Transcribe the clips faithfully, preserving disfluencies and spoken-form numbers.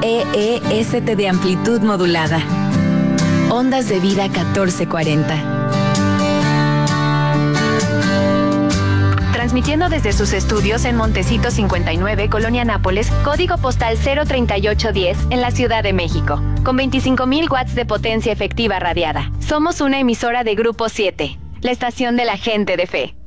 E E S T de amplitud modulada. Ondas de Vida catorce cuarenta. Transmitiendo desde sus estudios en Montecito cincuenta y nueve, Colonia Nápoles, código postal cero treinta y ocho diez, en la Ciudad de México, con veinticinco mil watts de potencia efectiva radiada. Somos una emisora de Grupo siete, la estación de la gente de fe.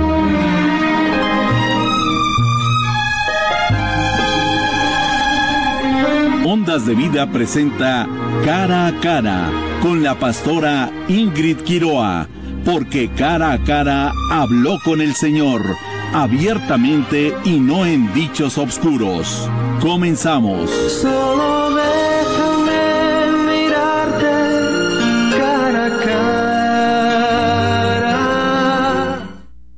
Ondas de Vida presenta Cara a Cara con la pastora Ingrid Quiroa, porque cara a cara habló con el Señor, abiertamente y no en dichos obscuros. Comenzamos. Solo déjame mirarte cara a cara.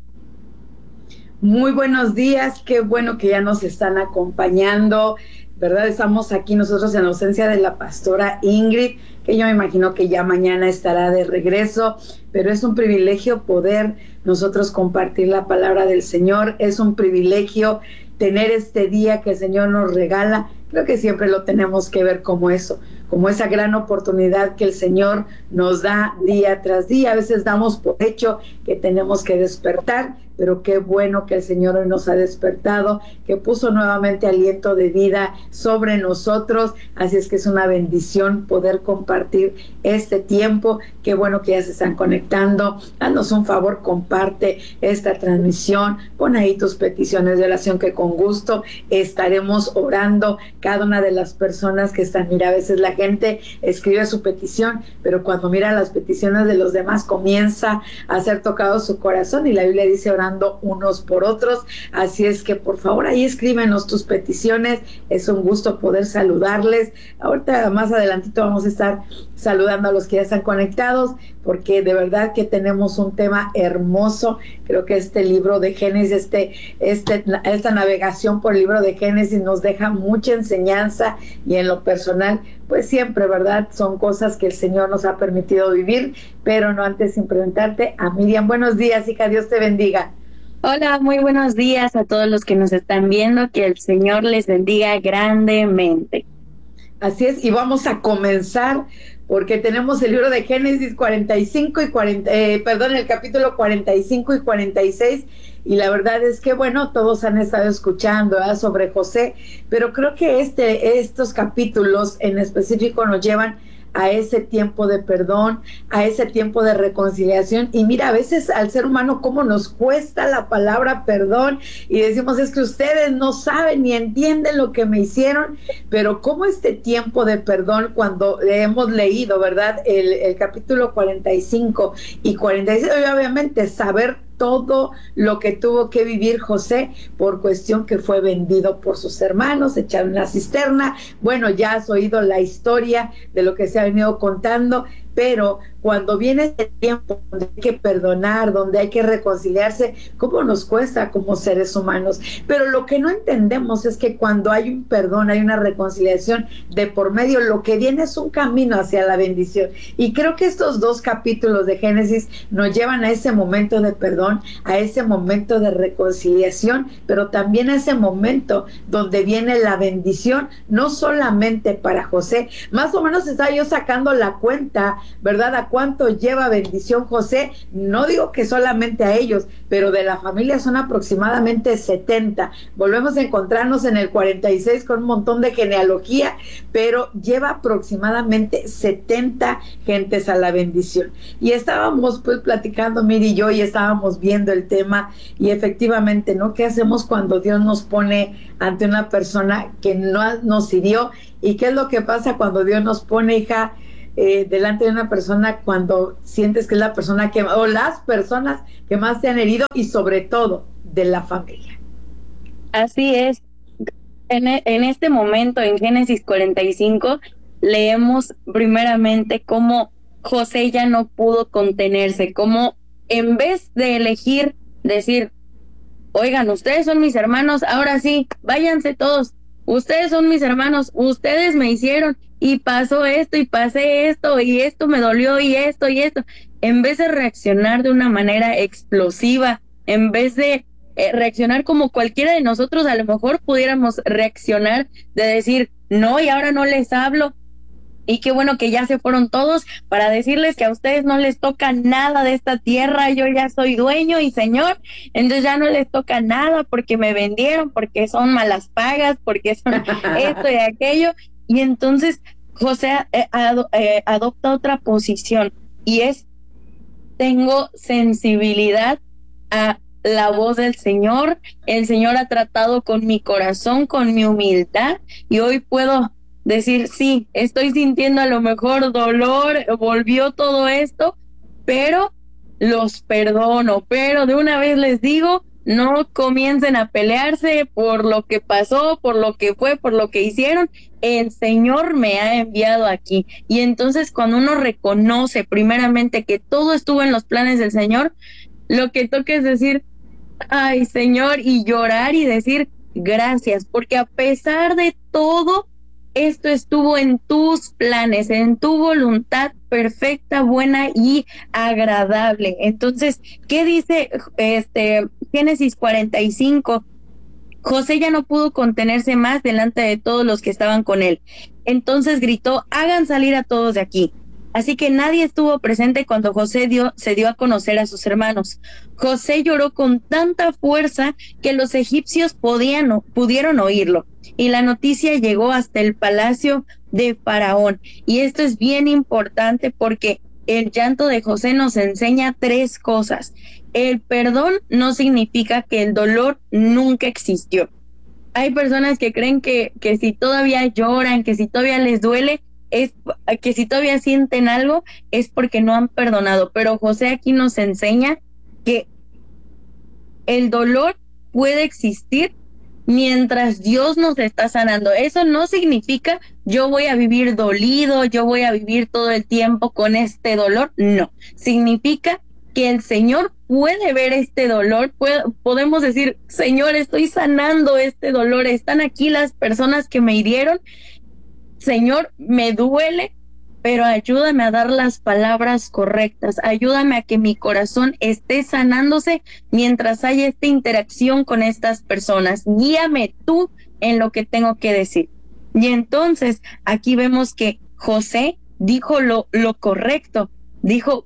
Muy buenos días, qué bueno que ya nos están acompañando, ¿verdad? Estamos aquí nosotros en ausencia de la pastora Ingrid, que yo me imagino que ya mañana estará de regreso, pero es un privilegio poder nosotros compartir la palabra del Señor, es un privilegio tener este día que el Señor nos regala. Creo que siempre lo tenemos que ver como eso, como esa gran oportunidad que el Señor nos da día tras día. A veces damos por hecho que tenemos que despertar, pero qué bueno que el Señor hoy nos ha despertado, que puso nuevamente aliento de vida sobre nosotros. Así es que es una bendición poder compartir este tiempo. Qué bueno que ya se están conectando. Haznos un favor, comparte esta transmisión, pon ahí tus peticiones de oración, que con gusto estaremos orando cada una de las personas que están. Mira, a veces la gente escribe su petición, pero cuando mira las peticiones de los demás comienza a ser tocado su corazón, y la Biblia dice orando unos por otros. Así es que por favor ahí escríbenos tus peticiones, es un gusto poder saludarles. Ahorita más adelantito vamos a estar saludando a los que ya están conectados, porque de verdad que tenemos un tema hermoso. Creo que este libro de Génesis, este, este, esta navegación por el libro de Génesis nos deja mucha enseñanza, y en lo personal, pues siempre, ¿verdad? Son cosas que el Señor nos ha permitido vivir. Pero no antes sin presentarte a Miriam. Buenos días, hija, Dios te bendiga. Hola, muy buenos días a todos los que nos están viendo, que el Señor les bendiga grandemente. Así es, y vamos a comenzar porque tenemos el libro de Génesis cuarenta y cinco y cuarenta, eh, perdón, el capítulo cuarenta y cinco y cuarenta y seis, y la verdad es que, bueno, todos han estado escuchando, ¿verdad?, sobre José, pero creo que este, estos capítulos en específico nos llevan a ese tiempo de perdón, a ese tiempo de reconciliación. Y mira, a veces al ser humano cómo nos cuesta la palabra perdón, y decimos, es que ustedes no saben ni entienden lo que me hicieron. Pero cómo este tiempo de perdón, cuando hemos leído, ¿verdad?, el, el capítulo cuarenta y cinco y cuarenta y seis, obviamente saber todo lo que tuvo que vivir José por cuestión que fue vendido por sus hermanos, echado en la cisterna. Bueno, ya has oído la historia de lo que se ha venido contando, pero cuando viene este tiempo donde hay que perdonar, donde hay que reconciliarse, ¿cómo nos cuesta como seres humanos? Pero lo que no entendemos es que cuando hay un perdón, hay una reconciliación de por medio, lo que viene es un camino hacia la bendición. Y creo que estos dos capítulos de Génesis nos llevan a ese momento de perdón, a ese momento de reconciliación, pero también a ese momento donde viene la bendición, no solamente para José. Más o menos estaba yo sacando la cuenta, ¿verdad?, a cuánto lleva bendición José. No digo que solamente a ellos, pero de la familia son aproximadamente setenta. Volvemos a encontrarnos en el cuarenta y seis con un montón de genealogía, pero lleva aproximadamente setenta gentes a la bendición. Y estábamos pues platicando Miri y yo, y estábamos viendo el tema, y efectivamente, ¿no? ¿Qué hacemos cuando Dios nos pone ante una persona que no nos hirió? ¿Y qué es lo que pasa cuando Dios nos pone, hija, Eh, delante de una persona, cuando sientes que es la persona que, o las personas que más te han herido, y sobre todo de la familia? Así es. En, en este momento, en Génesis cuarenta y cinco, leemos primeramente cómo José ya no pudo contenerse, cómo en vez de elegir decir, oigan, ustedes son mis hermanos, ahora sí, váyanse todos, ustedes son mis hermanos, ustedes me hicieron, y pasó esto, y pasé esto, y esto me dolió, y esto, y esto. En vez de reaccionar de una manera explosiva, en vez de eh, reaccionar como cualquiera de nosotros a lo mejor pudiéramos reaccionar, de decir, no, y ahora no les hablo. Y qué bueno que ya se fueron todos para decirles que a ustedes no les toca nada de esta tierra, yo ya soy dueño y señor, entonces ya no les toca nada porque me vendieron, porque son malas pagas, porque son esto y aquello. Y entonces José eh, ad, eh, adopta otra posición y es, tengo sensibilidad a la voz del Señor, el Señor ha tratado con mi corazón, con mi humildad, y hoy puedo decir, sí, estoy sintiendo a lo mejor dolor, volvió todo esto, pero los perdono, pero de una vez les digo, no comiencen a pelearse por lo que pasó, por lo que fue, por lo que hicieron, el Señor me ha enviado aquí. Y entonces cuando uno reconoce primeramente que todo estuvo en los planes del Señor, lo que toca es decir, ay Señor, y llorar y decir gracias, porque a pesar de todo, esto estuvo en tus planes, en tu voluntad perfecta, buena y agradable. Entonces, ¿qué dice este Génesis cuarenta y cinco? José ya no pudo contenerse más delante de todos los que estaban con él. Entonces gritó, hagan salir a todos de aquí. Así que nadie estuvo presente cuando José dio, se dio a conocer a sus hermanos. José lloró con tanta fuerza que los egipcios podían, pudieron oírlo. Y la noticia llegó hasta el palacio de Faraón. Y esto es bien importante porque el llanto de José nos enseña tres cosas. El perdón no significa que el dolor nunca existió. Hay personas que creen que, que si todavía lloran, que si todavía les duele, es que si todavía sienten algo, es porque no han perdonado. Pero José aquí nos enseña que el dolor puede existir mientras Dios nos está sanando. Eso no significa yo voy a vivir dolido, yo voy a vivir todo el tiempo con este dolor. No, significa que el Señor puede ver este dolor, puede, podemos decir, Señor, estoy sanando este dolor, están aquí las personas que me hirieron, Señor, me duele, pero ayúdame a dar las palabras correctas, ayúdame a que mi corazón esté sanándose mientras haya esta interacción con estas personas, guíame tú en lo que tengo que decir. Y entonces aquí vemos que José dijo lo, lo correcto, dijo,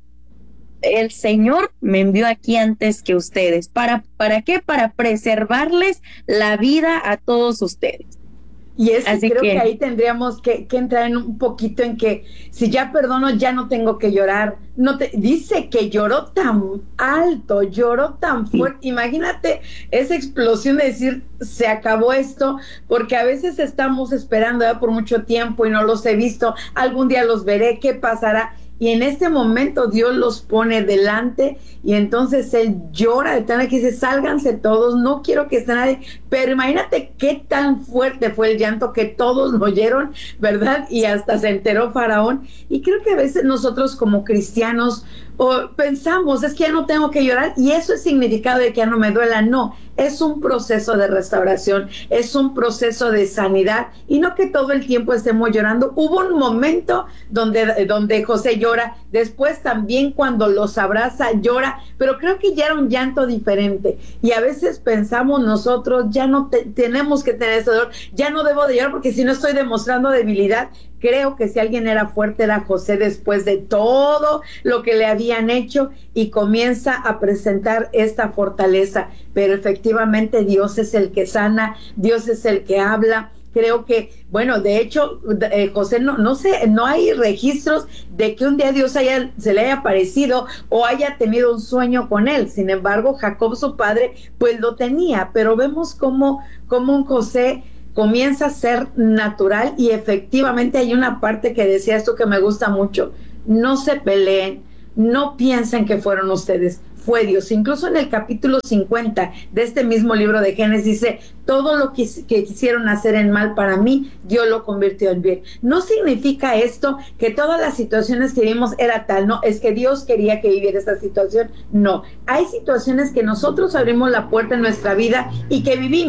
el Señor me envió aquí antes que ustedes. ¿Para, para qué? Para preservarles la vida a todos ustedes. Y es Así creo que, que ahí tendríamos que, que entrar en un poquito en que si ya perdono, ya no tengo que llorar. No te, dice que lloró tan alto, lloró tan fuerte. Sí. Imagínate esa explosión de decir, se acabó esto, porque a veces estamos esperando ya por mucho tiempo y no los he visto. Algún día los veré, ¿qué pasará? Y en este momento Dios los pone delante y entonces Él llora de tal que dice, sálganse todos, no quiero que esté nadie. Pero imagínate qué tan fuerte fue el llanto que todos lo oyeron, ¿verdad? Y hasta se enteró Faraón. Y creo que a veces nosotros como cristianos o pensamos, es que ya no tengo que llorar, y eso es significado de que ya no me duela. No, es un proceso de restauración, es un proceso de sanidad, y no que todo el tiempo estemos llorando. Hubo un momento donde, donde José llora, después también cuando los abraza llora, pero creo que ya era un llanto diferente, y a veces pensamos nosotros, ya no te, tenemos que tener ese dolor, ya no debo de llorar porque si no estoy demostrando debilidad. Creo que si alguien era fuerte era José después de todo lo que le habían hecho, y comienza a presentar esta fortaleza. Pero efectivamente Dios es el que sana, Dios es el que habla. Creo que, bueno, de hecho, eh, José, no, no sé, no hay registros de que un día Dios haya, se le haya aparecido o haya tenido un sueño con él. Sin embargo, Jacob, su padre, pues lo tenía. Pero vemos cómo, cómo un José comienza a ser natural, y efectivamente hay una parte que decía esto que me gusta mucho: no se peleen, no piensen que fueron ustedes, fue Dios. Incluso en el capítulo cincuenta de este mismo libro de Génesis dice, todo lo que, que quisieron hacer en mal para mí, Dios lo convirtió en bien. No significa esto que todas las situaciones que vivimos era tal, no, es que Dios quería que viviera esta situación. No, hay situaciones que nosotros abrimos la puerta en nuestra vida y que vivimos,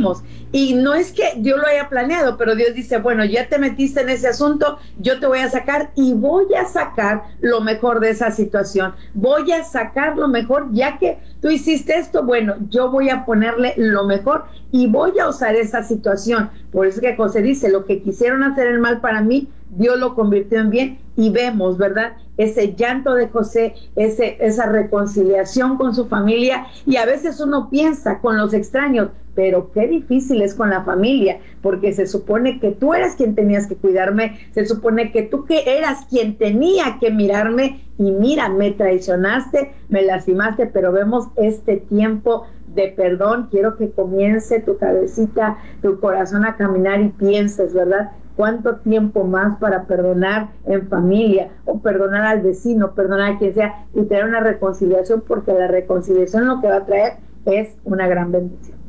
Y no es que Dios lo haya planeado, pero Dios dice, bueno, ya te metiste en ese asunto, yo te voy a sacar y voy a sacar lo mejor de esa situación. Voy a sacar lo mejor, ya que tú hiciste esto, bueno, yo voy a ponerle lo mejor y voy a usar esa situación. Por eso que José dice, lo que quisieron hacer el mal para mí, Dios lo convirtió en bien, y vemos, ¿verdad?, ese llanto de José, ese, esa reconciliación con su familia. Y a veces uno piensa con los extraños, pero qué difícil es con la familia, porque se supone que tú eras quien tenías que cuidarme, se supone que tú que eras quien tenía que mirarme, y mira, me traicionaste, me lastimaste. Pero vemos este tiempo de perdón. Quiero que comience tu cabecita, tu corazón a caminar y pienses, ¿verdad?, cuánto tiempo más para perdonar en familia, o perdonar al vecino, perdonar a quien sea, y tener una reconciliación, porque la reconciliación lo que va a traer es una gran bendición.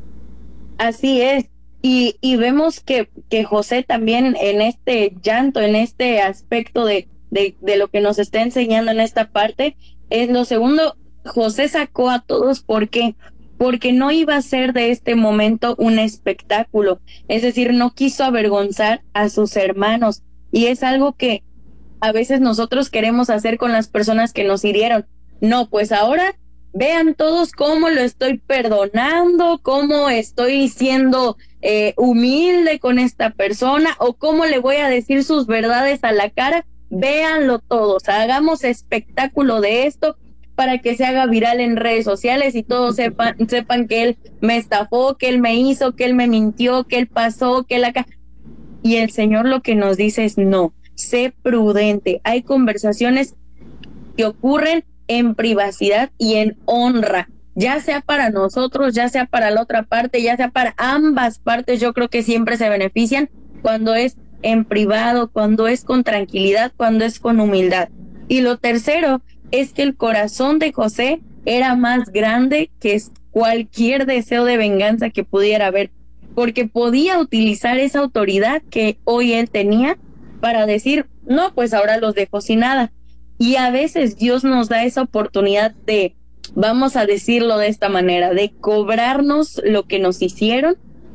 Así es. Y, y vemos que, que José también en este llanto, en este aspecto de, de, de lo que nos está enseñando en esta parte, es lo segundo. José sacó a todos. ¿Por qué? Porque no iba a ser de este momento un espectáculo, es decir, no quiso avergonzar a sus hermanos, y es algo que a veces nosotros queremos hacer con las personas que nos hirieron. No, pues ahora vean todos cómo lo estoy perdonando, cómo estoy siendo eh, humilde con esta persona, o cómo le voy a decir sus verdades a la cara. Véanlo todos, hagamos espectáculo de esto, para que se haga viral en redes sociales y todos sepan, sepan que él me estafó, que él me hizo, que él me mintió, que él pasó, que él acá. Y el Señor lo que nos dice es no, sé prudente. Hay conversaciones que ocurren en privacidad y en honra, ya sea para nosotros, ya sea para la otra parte, ya sea para ambas partes. Yo creo que siempre se benefician cuando es en privado, cuando es con tranquilidad, cuando es con humildad. Y lo tercero es que el corazón de José era más grande que cualquier deseo de venganza que pudiera haber, porque podía utilizar esa autoridad que hoy él tenía para decir, no, pues ahora los dejo sin nada. Y a veces Dios nos da esa oportunidad de, vamos a decirlo de esta manera, de cobrarnos lo que nos hicieron,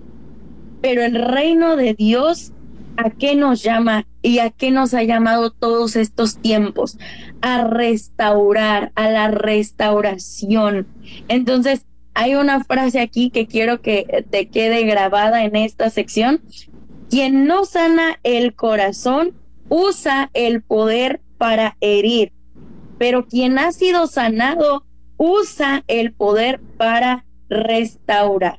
pero el reino de Dios, ¿a qué nos llama y a qué nos ha llamado todos estos tiempos? A restaurar, a la restauración. Entonces, hay una frase aquí que quiero que te quede grabada en esta sección. Quien no sana el corazón, usa el poder para herir, pero quien ha sido sanado, usa el poder para restaurar.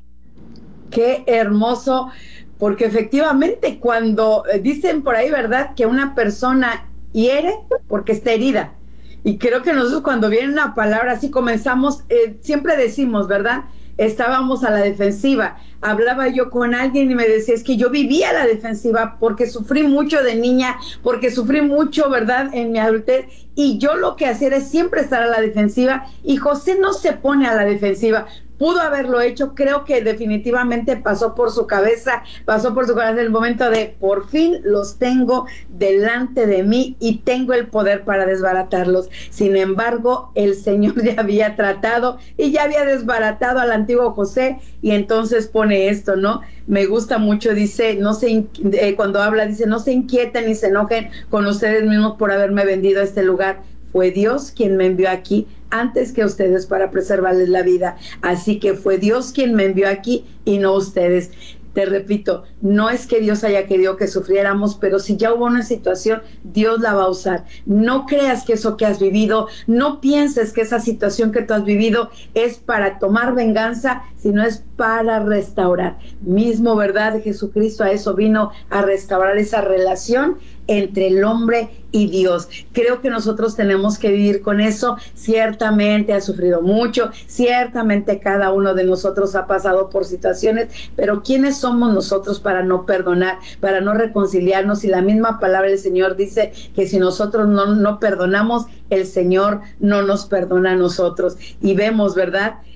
Qué hermoso. Porque efectivamente cuando eh, dicen por ahí, ¿verdad?, que una persona hiere porque está herida. Y creo que nosotros cuando viene una palabra así comenzamos, eh, siempre decimos, ¿verdad?, estábamos a la defensiva. Hablaba yo con alguien y me decía, es que yo vivía a la defensiva porque sufrí mucho de niña, porque sufrí mucho, ¿verdad?, en mi adultez, y yo lo que hacía era siempre estar a la defensiva, y José no se pone a la defensiva. Pudo haberlo hecho, creo que definitivamente pasó por su cabeza, pasó por su corazón el momento de, por fin los tengo delante de mí y tengo el poder para desbaratarlos. Sin embargo, el Señor ya había tratado y ya había desbaratado al antiguo José, y entonces pone esto, ¿no? Me gusta mucho, dice, no se, eh, cuando habla, dice, no se inquieten ni se enojen con ustedes mismos por haberme vendido a este lugar. Fue Dios quien me envió aquí antes que ustedes para preservarles la vida. Así que fue Dios quien me envió aquí y no ustedes. Te repito, no es que Dios haya querido que sufriéramos, pero si ya hubo una situación, Dios la va a usar. No creas que eso que has vivido, no pienses que esa situación que tú has vivido es para tomar venganza, sino es para restaurar. Mismo, ¿verdad? Jesucristo a eso vino, a restaurar esa relación entre el hombre y Dios. Creo que nosotros tenemos que vivir con eso. Ciertamente ha sufrido mucho, ciertamente cada uno de nosotros ha pasado por situaciones, pero ¿quiénes somos nosotros para no perdonar, para no reconciliarnos? Y la misma palabra del Señor dice que si nosotros no, no perdonamos, el Señor no nos perdona a nosotros. Y vemos, ¿verdad?,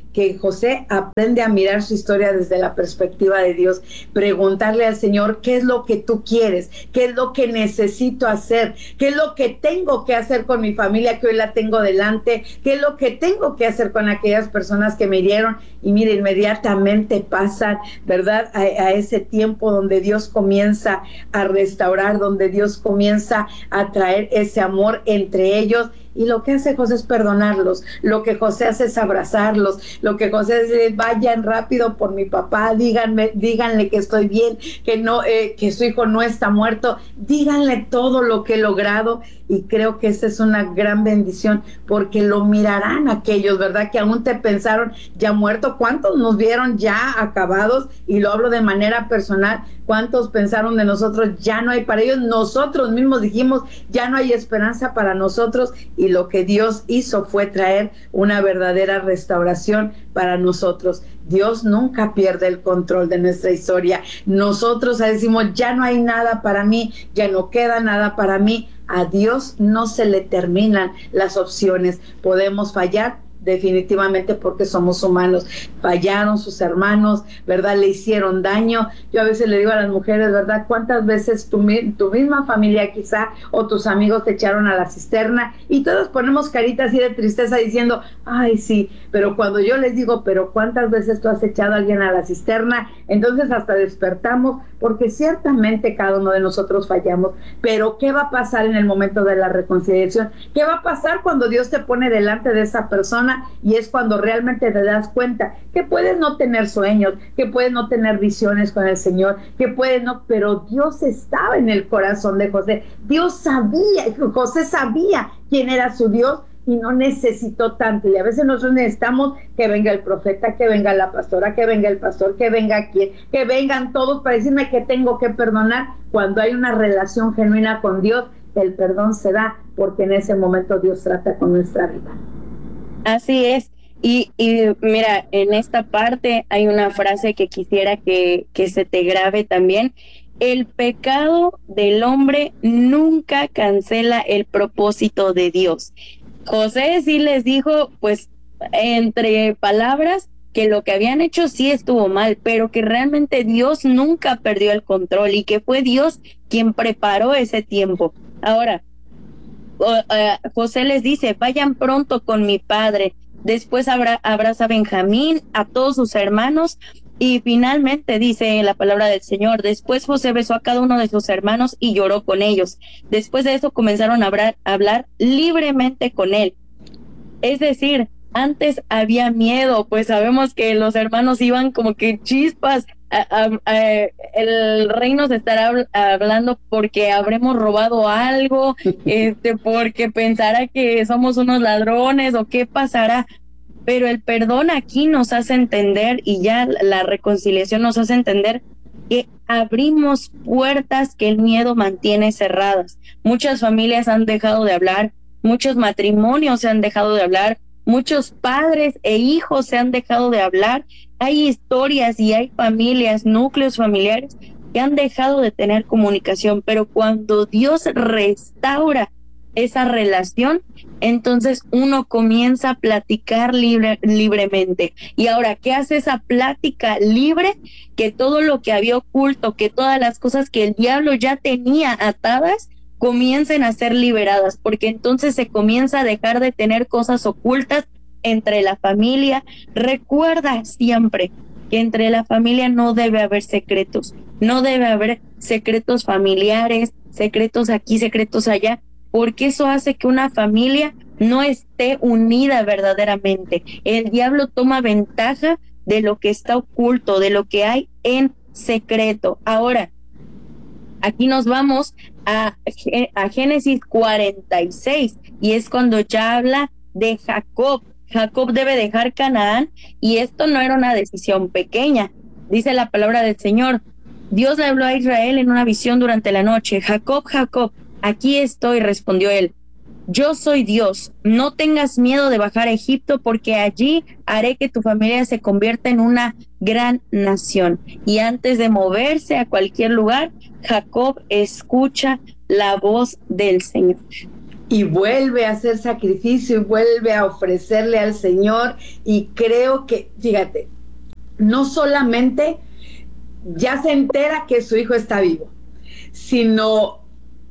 que José aprende a mirar su historia desde la perspectiva de Dios, preguntarle al Señor, ¿qué es lo que tú quieres? ¿Qué es lo que necesito hacer? ¿Qué es lo que tengo que hacer con mi familia que hoy la tengo delante? ¿Qué es lo que tengo que hacer con aquellas personas que me hirieron? Y mire, inmediatamente pasan, ¿verdad? A, a ese tiempo donde Dios comienza a restaurar, donde Dios comienza a traer ese amor entre ellos. Y lo que hace José es perdonarlos, lo que José hace es abrazarlos, lo que José dice, vayan rápido por mi papá, díganme, díganle que estoy bien, que no, eh, que su hijo no está muerto, díganle todo lo que he logrado. Y creo que esa es una gran bendición, porque lo mirarán aquellos, ¿verdad? Que aún te pensaron ya muerto. ¿Cuántos nos vieron ya acabados? Y lo hablo de manera personal. ¿Cuántos pensaron de nosotros? Ya no hay para ellos. Nosotros mismos dijimos, ya no hay esperanza para nosotros. Y lo que Dios hizo fue traer una verdadera restauración para nosotros. Dios nunca pierde el control de nuestra historia. Nosotros decimos, ya no hay nada para mí, ya no queda nada para mí. A Dios no se le terminan las opciones. Podemos fallar, definitivamente, porque somos humanos. Fallaron sus hermanos, ¿verdad? Le hicieron daño. Yo a veces le digo a las mujeres, ¿verdad? ¿Cuántas veces tu, tu misma familia quizá o tus amigos te echaron a la cisterna? Y todos ponemos caritas así de tristeza diciendo, ay, sí, pero cuando yo les digo, pero ¿cuántas veces tú has echado a alguien a la cisterna? Entonces hasta despertamos, porque ciertamente cada uno de nosotros fallamos. Pero ¿qué va a pasar en el momento de la reconciliación? ¿Qué va a pasar cuando Dios te pone delante de esa persona? Y es cuando realmente te das cuenta que puedes no tener sueños, que puedes no tener visiones con el Señor, que puedes no, pero Dios estaba en el corazón de José. Dios sabía, José sabía quién era su Dios y no necesitó tanto. Y a veces nosotros necesitamos que venga el profeta, que venga la pastora, que venga el pastor, que venga quien, que vengan todos para decirme que tengo que perdonar. Cuando hay una relación genuina con Dios, el perdón se da, porque en ese momento Dios trata con nuestra vida. Así es. Y, y mira, en esta parte hay una frase que quisiera que, que se te grabe también. El pecado del hombre nunca cancela el propósito de Dios. José sí les dijo, pues, entre palabras, que lo que habían hecho sí estuvo mal, pero que realmente Dios nunca perdió el control y que fue Dios quien preparó ese tiempo. Ahora, Uh, José les dice, vayan pronto con mi padre. Después abra, abraza a Benjamín, a todos sus hermanos, y finalmente dice la palabra del Señor, después José besó a cada uno de sus hermanos y lloró con ellos. Después de eso comenzaron a hablar, a hablar libremente con él. Es decir, antes había miedo, pues sabemos que los hermanos iban como que chispas, a, a, a, el rey nos estará hablando porque habremos robado algo, este, porque pensará que somos unos ladrones o qué pasará. Pero el perdón aquí nos hace entender, y ya la reconciliación nos hace entender, que abrimos puertas que el miedo mantiene cerradas. Muchas familias han dejado de hablar, muchos matrimonios se han dejado de hablar, muchos padres e hijos se han dejado de hablar. Hay historias y hay familias, núcleos familiares que han dejado de tener comunicación, pero cuando Dios restaura esa relación, entonces uno comienza a platicar libre, libremente. Y ahora, ¿qué hace esa plática libre? Que todo lo que había oculto, que todas las cosas que el diablo ya tenía atadas, comiencen a ser liberadas, porque entonces se comienza a dejar de tener cosas ocultas entre la familia. Recuerda siempre que entre la familia no debe haber secretos, no debe haber secretos familiares, secretos aquí, secretos allá, porque eso hace que una familia no esté unida verdaderamente. El diablo toma ventaja de lo que está oculto, de lo que hay en secreto. Ahora, aquí nos vamos a, a Génesis cuarenta y seis, y es cuando ya habla de Jacob. Jacob debe dejar Canaán, y esto no era una decisión pequeña. Dice la palabra del Señor, Dios le habló a Israel en una visión durante la noche. Jacob, Jacob, aquí estoy, respondió él. Yo soy Dios, no tengas miedo de bajar a Egipto, porque allí haré que tu familia se convierta en una gran nación. Y antes de moverse a cualquier lugar, Jacob escucha la voz del Señor. y vuelve a hacer sacrificio y vuelve a ofrecerle al Señor. Y creo que, fíjate, no solamente ya se entera que su hijo está vivo, sino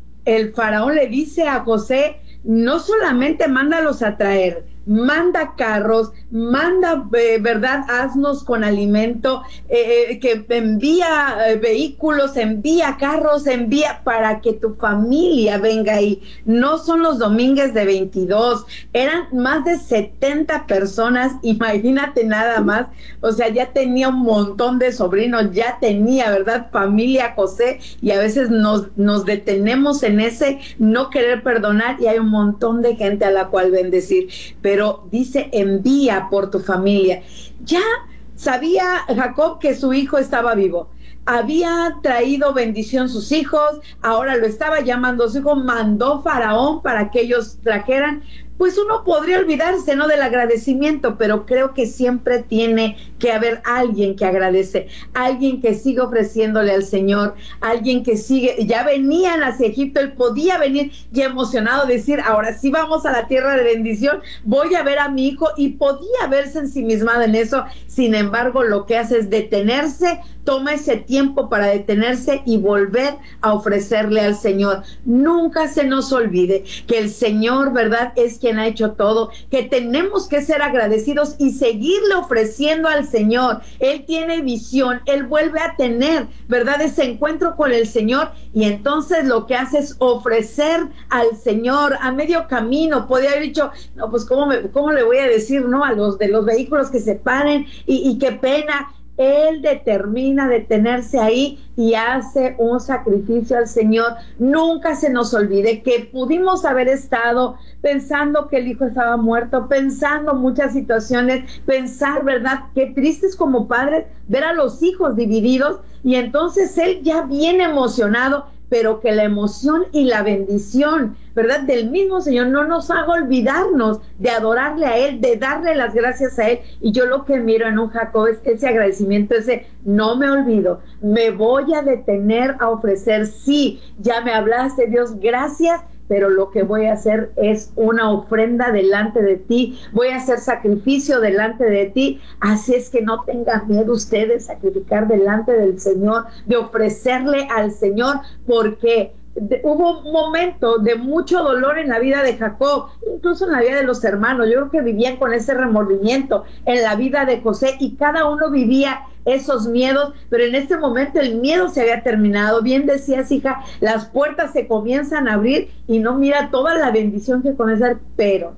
el faraón le dice a José, no solamente mándalos a traer, manda carros, manda, eh, ¿verdad?, asnos con alimento, eh, que envía eh, vehículos, envía carros, envía para que tu familia venga ahí. No son los domingos de veintidós, eran más de setenta personas, imagínate nada más. O sea, ya tenía un montón de sobrinos, ya tenía, ¿verdad?, familia José, y a veces nos, nos detenemos en ese no querer perdonar, y hay un montón de gente a la cual bendecir. Pero Pero dice, envía por tu familia. Ya sabía Jacob que su hijo estaba vivo. Había traído bendición sus hijos, ahora lo estaba llamando su hijo, mandó Faraón para que ellos trajeran. Pues uno podría olvidarse, ¿no?, del agradecimiento, pero creo que siempre tiene que haber alguien que agradece, alguien que sigue ofreciéndole al Señor, alguien que sigue. Ya venían hacia Egipto, él podía venir ya emocionado, decir, ahora sí vamos a la tierra de bendición, voy a ver a mi hijo, y podía verse ensimismado en eso. Sin embargo, lo que hace es detenerse, toma ese tiempo para detenerse y volver a ofrecerle al Señor. Nunca se nos olvide que el Señor, ¿verdad?, es quien ha hecho todo, que tenemos que ser agradecidos y seguirle ofreciendo al Señor. Él tiene visión, Él vuelve a tener, ¿verdad?, ese encuentro con el Señor, y entonces lo que hace es ofrecer al Señor a medio camino. Podría haber dicho, no, pues ¿cómo, me, cómo le voy a decir no a los de los vehículos que se paren, y, y qué pena? Él determina detenerse ahí y hace un sacrificio al Señor. Nunca se nos olvide que pudimos haber estado pensando que el hijo estaba muerto, pensando muchas situaciones, pensar, ¿verdad?, qué tristes como padres ver a los hijos divididos, y entonces él ya viene emocionado, pero que la emoción y la bendición, ¿verdad?, del mismo Señor no nos haga olvidarnos de adorarle a Él, de darle las gracias a Él. Y yo lo que miro en un Jacob es ese agradecimiento, ese no me olvido, me voy a detener a ofrecer. Sí, ya me hablaste, Dios, gracias, pero lo que voy a hacer es una ofrenda delante de ti, voy a hacer sacrificio delante de ti. Así es que no tengan miedo ustedes de sacrificar delante del Señor, de ofrecerle al Señor, porque de, hubo un momento de mucho dolor en la vida de Jacob, incluso en la vida de los hermanos. Yo creo que vivían con ese remordimiento en la vida de José, y cada uno vivía esos miedos, pero en este momento el miedo se había terminado. Bien decías, hija, las puertas se comienzan a abrir, y no mira toda la bendición que comienza a dar, pero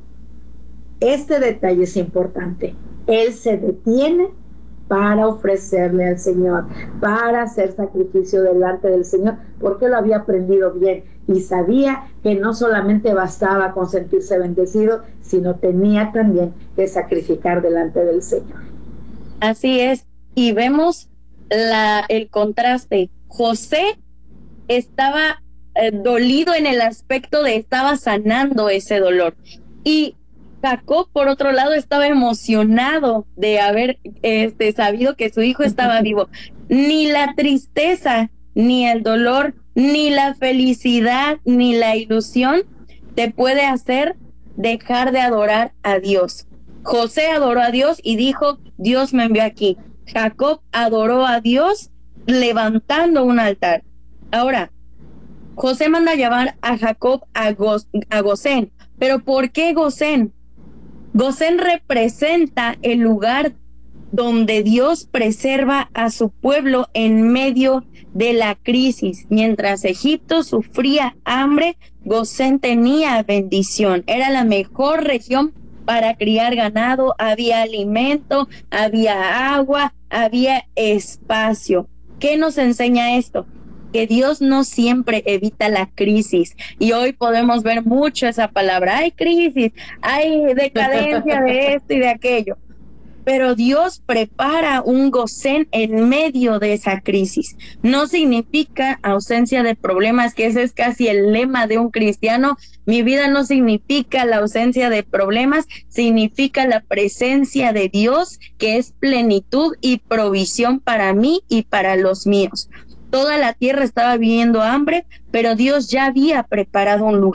este detalle es importante. Él se detiene para ofrecerle al Señor, para hacer sacrificio delante del Señor, porque lo había aprendido bien y sabía que no solamente bastaba con sentirse bendecido, sino tenía también que sacrificar delante del Señor. Así es, y vemos la, el contraste. José estaba eh, dolido en el aspecto de estaba sanando ese dolor, y Jacob, por otro lado, estaba emocionado de haber este, sabido que su hijo estaba vivo. Ni la tristeza, ni el dolor, ni la felicidad, ni la ilusión te puede hacer dejar de adorar a Dios. José adoró a Dios y dijo, Dios me envió aquí. Jacob adoró a Dios levantando un altar. Ahora, José manda a llamar a Jacob a, Go- a Gosén. ¿Pero por qué Gosén? Gosén representa el lugar donde Dios preserva a su pueblo en medio de la crisis. Mientras Egipto sufría hambre, Gosén tenía bendición. Era la mejor región para criar ganado, había alimento, había agua, había espacio. ¿Qué nos enseña esto? Que Dios no siempre evita la crisis, y hoy podemos ver mucho esa palabra, hay crisis, hay decadencia de esto y de aquello, pero Dios prepara un Gosén en medio de esa crisis. No significa ausencia de problemas, que ese es casi el lema de un cristiano. Mi vida no significa la ausencia de problemas, significa la presencia de Dios, que es plenitud y provisión para mí y para los míos. Toda la tierra estaba viviendo hambre, pero Dios ya había preparado un lugar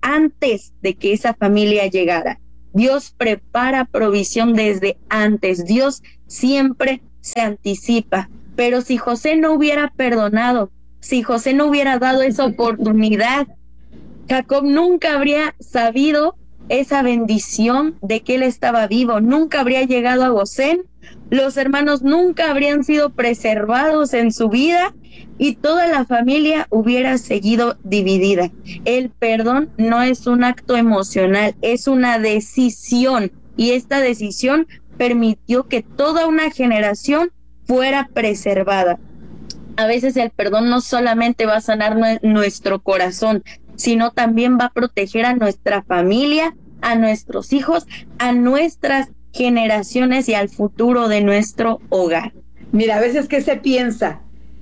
antes de que esa familia llegara. Dios prepara provisión desde antes. Dios siempre se anticipa. Pero si José no hubiera perdonado, si José no hubiera dado esa oportunidad, Jacob nunca habría sabido esa bendición de que él estaba vivo, nunca habría llegado a Gosén, los hermanos nunca habrían sido preservados en su vida y toda la familia hubiera seguido dividida. El perdón no es un acto emocional, es una decisión, y esta decisión permitió que toda una generación fuera preservada. A veces el perdón no solamente va a sanar nuestro corazón, sino también va a proteger a nuestra familia, a nuestros hijos, a nuestras generaciones y al futuro de nuestro hogar. Mira, a veces, ¿qué se piensa?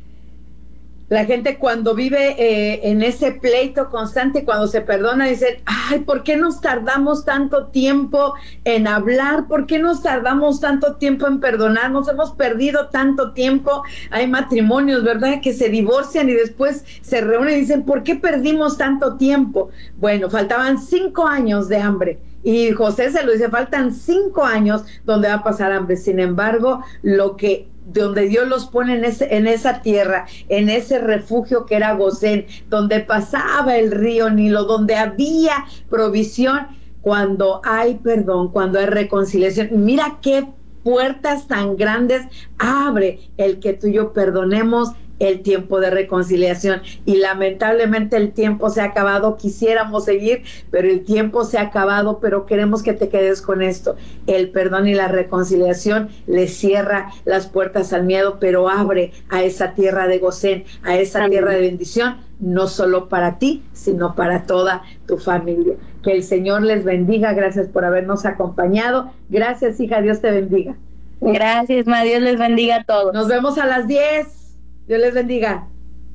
La gente cuando vive eh, en ese pleito constante, cuando se perdona, dicen, ay, ¿por qué nos tardamos tanto tiempo en hablar? ¿Por qué nos tardamos tanto tiempo en perdonar? Nos hemos perdido tanto tiempo. Hay matrimonios, ¿verdad?, que se divorcian y después se reúnen y dicen, ¿por qué perdimos tanto tiempo? Bueno, faltaban cinco años de hambre. Y José se lo dice, faltan cinco años donde va a pasar hambre. Sin embargo, lo que donde Dios los pone en, ese, en esa tierra, en ese refugio que era Gosén, donde pasaba el río Nilo, donde había provisión, cuando hay perdón, cuando hay reconciliación. Mira qué puertas tan grandes abre el que tú y yo perdonemos el tiempo de reconciliación. Y lamentablemente el tiempo se ha acabado. Quisiéramos seguir, pero el tiempo se ha acabado. Pero queremos que te quedes con esto: el perdón y la reconciliación le cierra las puertas al miedo, pero abre a esa tierra de Gosén, a esa Amén. Tierra de bendición, no solo para ti, sino para toda tu familia. Que el Señor les bendiga. Gracias por habernos acompañado. Gracias, hija. Dios te bendiga. Gracias, ma. Dios les bendiga a todos. Nos vemos a las diez. Dios les bendiga.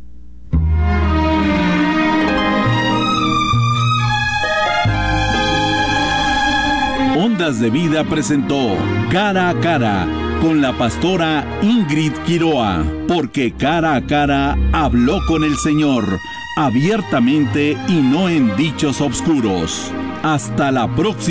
Ondas de Vida presentó Cara a Cara con la pastora Ingrid Quiroa, porque cara a cara habló con el Señor, abiertamente y no en dichos obscuros. Hasta la próxima.